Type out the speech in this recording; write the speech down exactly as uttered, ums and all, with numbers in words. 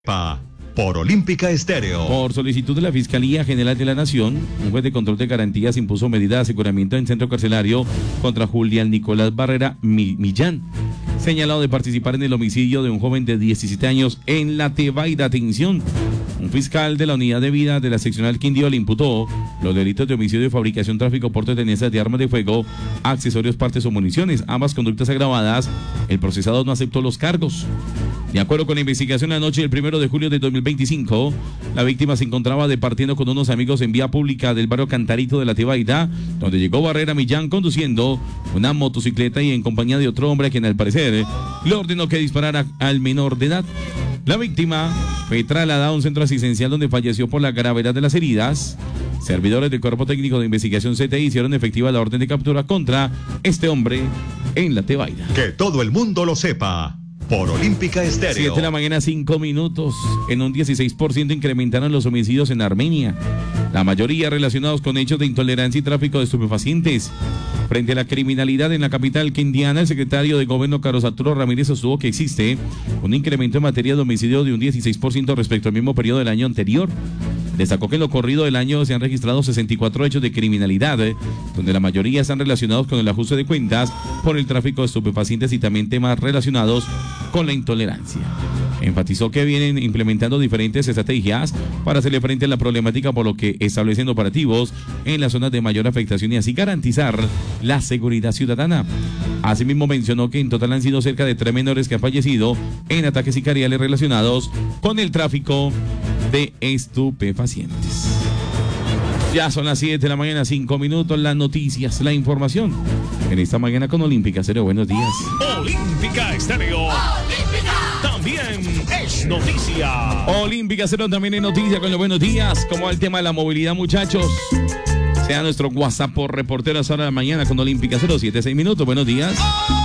Pa, por Olímpica Estéreo. Por solicitud de la Fiscalía General de la Nación, un juez de control de garantías impuso medida de aseguramiento en centro carcelario contra Julián Nicolás Barrera Millán, señalado de participar en el homicidio de un joven de diecisiete años en La Tebaida. Atención. Un fiscal de la unidad de vida de la seccional Quindío le imputó los delitos de homicidio, fabricación, tráfico, porte, tenencia de armas de fuego, accesorios, partes o municiones, ambas conductas agravadas. El procesado no aceptó los cargos. De acuerdo con la investigación, la noche del primero de julio de dos mil veinticinco, la víctima se encontraba departiendo con unos amigos en vía pública del barrio Cantarito de La Tebaida, donde llegó Barrera Millán conduciendo una motocicleta y en compañía de otro hombre a quien al parecer le ordenó que disparara al menor de edad. La víctima fue trasladada a un centro asistencial donde falleció por la gravedad de las heridas. Servidores del Cuerpo Técnico de Investigación C T I hicieron efectiva la orden de captura contra este hombre en La Tebaida. Que todo el mundo lo sepa. Por Olímpica Estéreo. siete de la mañana, cinco minutos. En un dieciséis por ciento incrementaron los homicidios en Armenia, la mayoría relacionados con hechos de intolerancia y tráfico de estupefacientes. Frente a la criminalidad en la capital quindiana, el secretario de Gobierno Carlos Arturo Ramírez sostuvo que existe un incremento en materia de homicidio de un dieciséis por ciento respecto al mismo periodo del año anterior. Destacó que en lo corrido del año se han registrado sesenta y cuatro hechos de criminalidad, eh, donde la mayoría están relacionados con el ajuste de cuentas por el tráfico de estupefacientes y también temas relacionados con la intolerancia. Enfatizó que vienen implementando diferentes estrategias para hacerle frente a la problemática, por lo que establecen operativos en las zonas de mayor afectación y así garantizar la seguridad ciudadana. Asimismo mencionó que en total han sido cerca de tres menores que han fallecido en ataques sicariales relacionados con el tráfico de estupefacientes. Ya son las siete de la mañana, cinco minutos, las noticias, la información en esta mañana con Olímpica Estéreo. Buenos días. Olímpica Estéreo. Olímpica. También es noticia. Olímpica Estéreo también es noticia con los buenos días. Como el tema de la movilidad, muchachos. Sea nuestro WhatsApp por reporteros ahora de la mañana con Olímpica Estéreo, siete, seis minutos. Buenos días.